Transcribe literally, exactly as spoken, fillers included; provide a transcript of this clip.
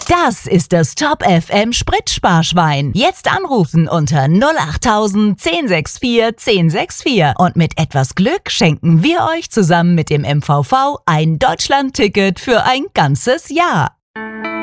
Das ist das Top F M Spritsparschwein. Jetzt anrufen unter null achttausend, zehn sechs vier, zehn sechs vier. Und mit etwas Glück schenken wir euch zusammen mit dem M V V ein Deutschland-Ticket für ein ganzes Jahr.